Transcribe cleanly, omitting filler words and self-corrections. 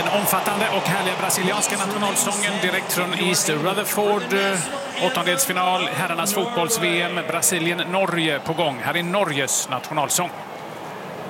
Den omfattande och härliga brasilianska nationalsången direkt från East Rutherford. Åttondelsfinal, herrarnas fotbolls-VM, Brasilien-Norge på gång. Här är Norges nationalsång.